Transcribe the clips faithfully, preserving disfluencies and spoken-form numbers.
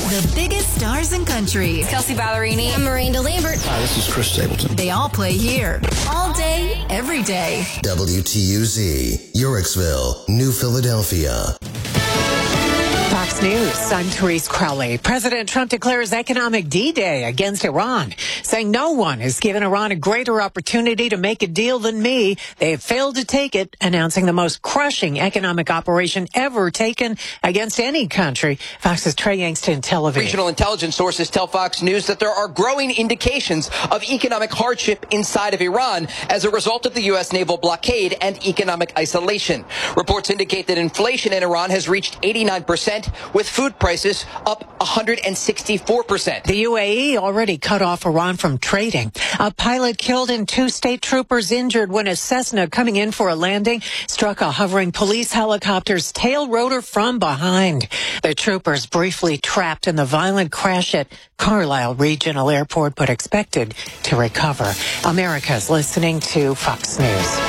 The biggest stars in country. Kelsey Ballerini. I'm Miranda Lambert. Hi, this is Chris Stapleton. They all play here. All day, every day. W T U Z, Yorksville, New Philadelphia. Fox News, I'm Therese Crowley. President Trump declares economic D-Day against Iran, saying no one has given Iran a greater opportunity to make a deal than me. They have failed to take it, announcing the most crushing economic operation ever taken against any country. Fox's Trey Yangston, Tel Aviv. Regional intelligence sources tell Fox News that there are growing indications of economic hardship inside of Iran as a result of the U S naval blockade and economic isolation. Reports indicate that inflation in Iran has reached eighty-nine percent, with food prices up one hundred sixty-four percent. The U A E already cut off Iran from trading. A pilot killed and two state troopers injured when a Cessna coming in for a landing struck a hovering police helicopter's tail rotor from behind. The troopers briefly trapped in the violent crash at Carlisle Regional Airport, but expected to recover. America's listening to Fox News.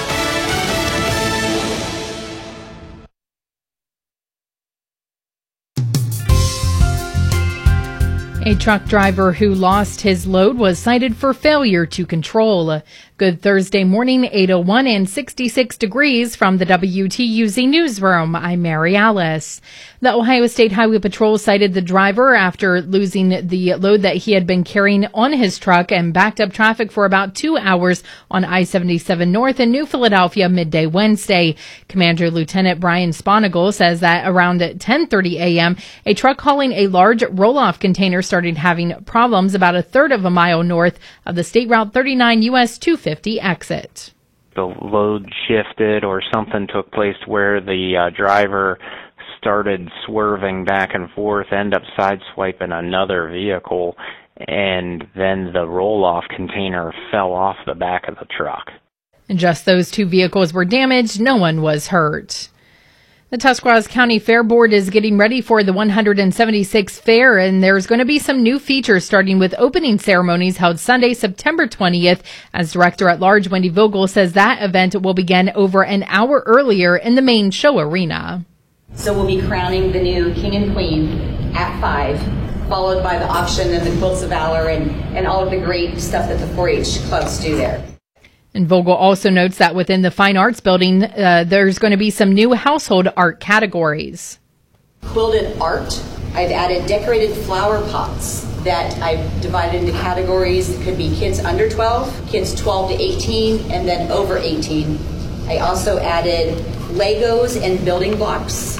A truck driver who lost his load was cited for failure to control. Good Thursday morning, eight oh one and sixty-six degrees from the W T U Z newsroom. I'm Mary Alice. The Ohio State Highway Patrol cited the driver after losing the load that he had been carrying on his truck and backed up traffic for about two hours on I seventy-seven North in New Philadelphia midday Wednesday. Commander Lieutenant Brian Sponigal says that around ten thirty a.m., a truck hauling a large roll-off container started having problems about a third of a mile north of the State Route thirty-nine U S two fifty exit. The load shifted or something took place where the uh, driver started swerving back and forth, end up sideswiping another vehicle, and then the roll-off container fell off the back of the truck. And just those two vehicles were damaged. No one was hurt. The Tuscarawas County Fair Board is getting ready for the one hundred seventy-sixth fair, and there's going to be some new features starting with opening ceremonies held Sunday, September twentieth. As Director-at-Large Wendy Vogel says that event will begin over an hour earlier in the main show arena. So we'll be crowning the new king and queen at five, followed by the auction and the quilts of valor and, and all of the great stuff that the four H clubs do there. And Vogel also notes that within the Fine Arts Building, uh, there's going to be some new household art categories. Quilted art. I've added decorated flower pots that I've divided into categories. It could be kids under twelve, kids twelve to eighteen, and then over eighteen. I also added Legos and building blocks.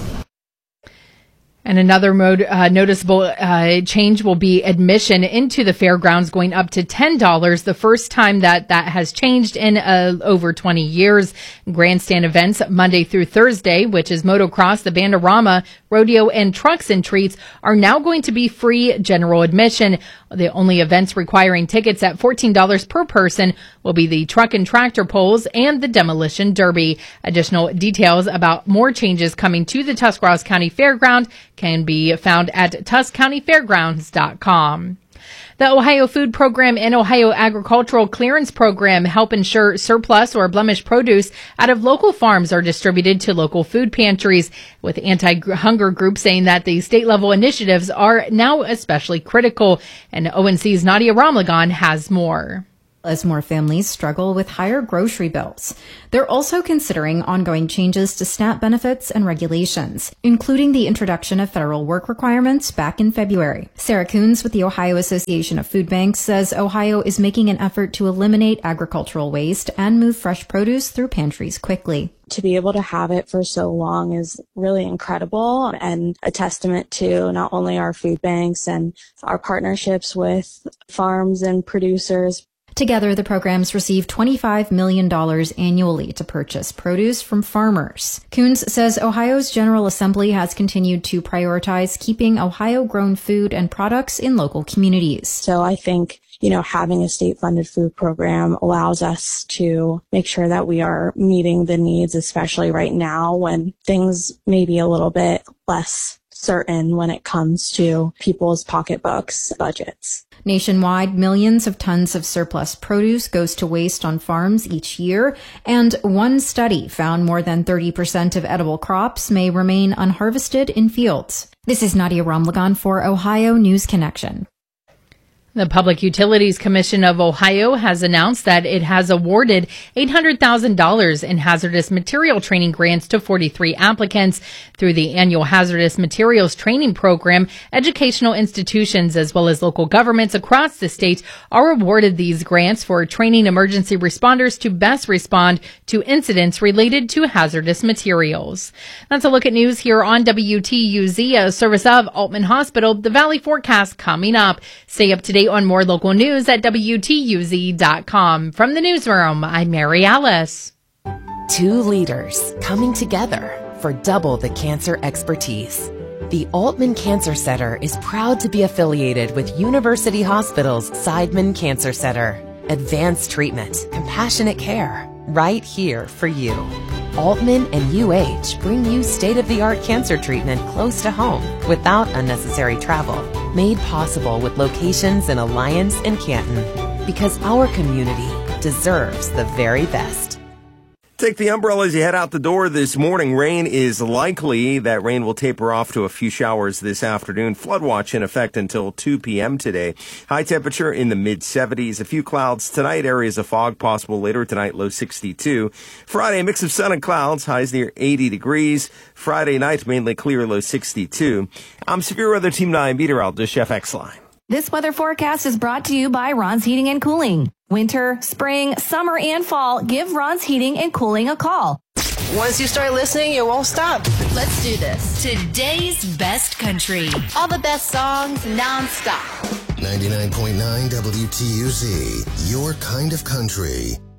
And another mode, uh, noticeable uh, change will be admission into the fairgrounds going up to ten dollars, the first time that that has changed in uh, over twenty years. Grandstand events Monday through Thursday, which is motocross, the Bandorama, rodeo, and trucks and treats, are now going to be free general admission. The only events requiring tickets at fourteen dollars per person will be the truck and tractor pulls and the demolition derby. Additional details about more changes coming to the Tuscarawas County Fairground can be found at tusk county fairgrounds dot com. The Ohio Food Program and Ohio Agricultural Clearance Program help ensure surplus or blemished produce out of local farms are distributed to local food pantries, with anti-hunger groups saying that the state-level initiatives are now especially critical. And O N C's Nadia Ramlagan has more. As more families struggle with higher grocery bills, they're also considering ongoing changes to SNAP benefits and regulations, including the introduction of federal work requirements back in February. Sarah Coons with the Ohio Association of Food Banks says Ohio is making an effort to eliminate agricultural waste and move fresh produce through pantries quickly. To be able to have it for so long is really incredible and a testament to not only our food banks and our partnerships with farms and producers. Together, the programs receive twenty-five million dollars annually to purchase produce from farmers. Coons says Ohio's General Assembly has continued to prioritize keeping Ohio-grown food and products in local communities. So I think, you know, having a state-funded food program allows us to make sure that we are meeting the needs, especially right now when things may be a little bit less certain when it comes to people's pocketbooks, budgets. Nationwide, millions of tons of surplus produce goes to waste on farms each year, and one study found more than thirty percent of edible crops may remain unharvested in fields. This is Nadia Ramlagan for Ohio News Connection. The Public Utilities Commission of Ohio has announced that it has awarded eight hundred thousand dollars in hazardous material training grants to forty-three applicants. Through the annual Hazardous Materials Training Program, educational institutions as well as local governments across the state are awarded these grants for training emergency responders to best respond to incidents related to hazardous materials. That's a look at news here on W T U Z, a service of Altman Hospital. The Valley forecast coming up. Stay up to date on more local news at W T U Z dot com. From the newsroom, I'm Mary Alice. Two leaders coming together for double the cancer expertise. The Altman Cancer Center is proud to be affiliated with University Hospital's Seidman Cancer Center. Advanced treatment, compassionate care, right here for you. Altman and U H bring you state-of-the-art cancer treatment close to home without unnecessary travel. Made possible with locations in Alliance and Canton. Because our community deserves the very best. Take the umbrella as you head out the door this morning. Rain is likely. That rain will taper off to a few showers this afternoon. Flood watch in effect until two p.m. today. High temperature in the mid seventies. A few clouds tonight. Areas of fog possible later tonight. Low sixty-two. Friday, a mix of sun and clouds. Highs near eighty degrees. Friday night, mainly clear. Low sixty-two. I'm Severe Weather Team nine meteorologist Chef X-Line. This weather forecast is brought to you by Ron's Heating and Cooling. Winter, spring, summer, and fall, give Ron's Heating and Cooling a call. Once you start listening, you won't stop. Let's do this. Today's best country. All the best songs nonstop. ninety-nine point nine W T U Z, your kind of country.